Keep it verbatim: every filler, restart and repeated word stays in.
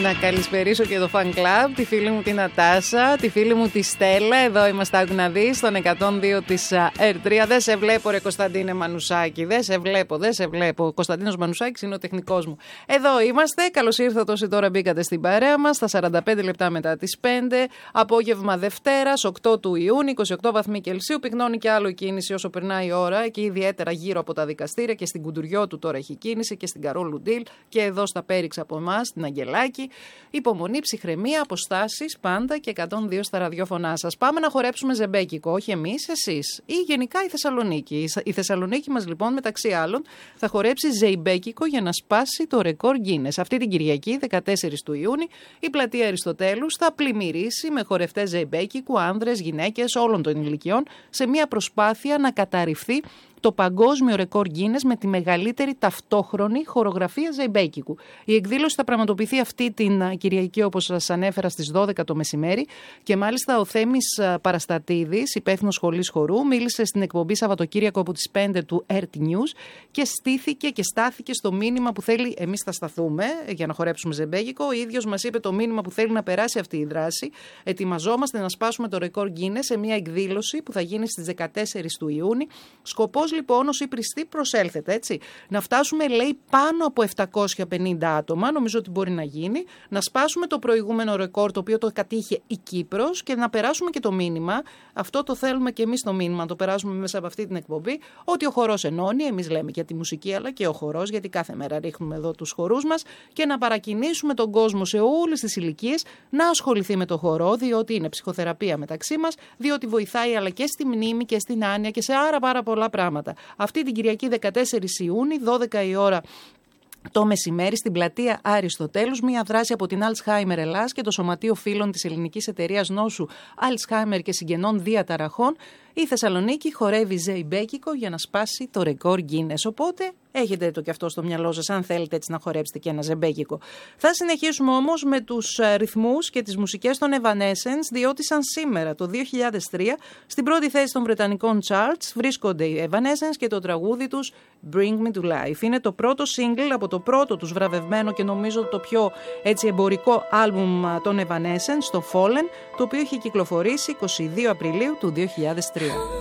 Να καλησπερίσω και το fan club, τη φίλη μου την Νατάσα, τη φίλη μου τη Στέλλα. Εδώ είμαστε, άκου να δεις, στον εκατόν δύο της ερ τρία. Δεν σε βλέπω, ρε Κωνσταντίνε Μανουσάκη. Δεν σε βλέπω, δεν σε βλέπω. Ο Κωνσταντίνος Μανουσάκης είναι ο τεχνικός μου. Εδώ είμαστε. Καλώς ήρθατε όσοι τώρα μπήκατε στην παρέα μας. Στα σαράντα πέντε λεπτά μετά τις πέντε. Απόγευμα Δευτέρας, οκτώ του Ιούνιου, είκοσι οκτώ βαθμοί Κελσίου. Πυκνώνει και άλλο η κίνηση όσο περνάει η ώρα. Και ιδιαίτερα γύρω από τα δικαστήρια και στην Κουντουριώτου τώρα έχει κίνηση και στην Καρόλου Ντίλ. Και εδώ στα Πέριξ από εμάς, στην Αγγελάκη. Υπομονή, ψυχραιμία, αποστάσεις πάντα και εκατόν δύο στα ραδιόφωνά σας. Πάμε να χορέψουμε ζεμπέκικο, όχι εμείς, εσείς. Ή γενικά η Θεσσαλονίκη. Η Θεσσαλονίκη μας λοιπόν, μεταξύ άλλων, θα χορέψει ζεϊμπέκικο για να σπάσει το ρεκόρ Guinness. Αυτή την Κυριακή, δεκατέσσερις του Ιούνιου, η πλατεία Αριστοτέλους θα πλημμυρίσει με χορευτές ζεϊμπέκικου, άνδρες, γυναίκες όλων των ηλικιών, σε μια προσπάθεια να καταρριφθεί το παγκόσμιο ρεκόρ Guinness με τη μεγαλύτερη ταυτόχρονη χορογραφία ζεϊμπέκικου. Η εκδήλωση θα πραγματοποιηθεί αυτή την Κυριακή, όπως σας ανέφερα, στις δώδεκα το μεσημέρι και μάλιστα ο Θέμης Παραστατίδης, υπεύθυνος σχολής χορού, μίλησε στην εκπομπή Σαββατοκύριακο από τις πέντε του ερ τι News και στήθηκε και στάθηκε στο μήνυμα που θέλει. Εμείς θα σταθούμε για να χορέψουμε ζεϊμπέκικο. Ο ίδιος μας είπε το μήνυμα που θέλει να περάσει αυτή η δράση. Ετοιμαζόμαστε να σπάσουμε το ρεκόρ Guinness σε μια εκδήλωση που θα γίνει στις δεκατέσσερις του Ιούνιου. Σκοπός λοιπόν, όσοι πριστοί προσέλθετε, έτσι, να φτάσουμε, λέει, πάνω από επτακόσια πενήντα άτομα, νομίζω ότι μπορεί να γίνει, να σπάσουμε το προηγούμενο ρεκόρ, το οποίο το κατήχε η Κύπρος, και να περάσουμε και το μήνυμα, αυτό το θέλουμε και εμείς το μήνυμα, να το περάσουμε μέσα από αυτή την εκπομπή, ότι ο χορός ενώνει, εμείς λέμε για τη μουσική, αλλά και ο χορός, γιατί κάθε μέρα ρίχνουμε εδώ τους χορούς μας, και να παρακινήσουμε τον κόσμο σε όλες τις ηλικίες να ασχοληθεί με το χορό, διότι είναι ψυχοθεραπεία μεταξύ μας, διότι βοηθάει αλλά και στη μνήμη και στην άνοια και σε άρα πάρα πολλά πράγματα. Αυτή την Κυριακή δεκατέσσερις Ιούνιου, δώδεκα η ώρα το μεσημέρι, στην πλατεία Αριστοτέλους, μια δράση από την Alzheimer Ελλάς και το Σωματείο Φίλων της Ελληνικής Εταιρείας Νόσου Alzheimer και Συγγενών Διαταραχών. Η Θεσσαλονίκη χορεύει ζεϊμπέκικο για να σπάσει το ρεκόρ Guinness. Οπότε έχετε το και αυτό στο μυαλό σας, αν θέλετε έτσι να χορέψετε και ένα ζεμπέκικο. Θα συνεχίσουμε όμως με τους ρυθμούς και τις μουσικές των Evanescence, διότι σαν σήμερα το δύο χιλιάδες τρία στην πρώτη θέση των βρετανικών charts βρίσκονται οι Evanescence και το τραγούδι τους Bring Me to Life. Είναι το πρώτο single από το πρώτο τους βραβευμένο και νομίζω το πιο έτσι εμπορικό άλμπουμ των Evanescence, το Fallen, το οποίο είχε κυκλοφορήσει εικοστή δεύτερη Απριλίου του δύο χιλιάδες τρία.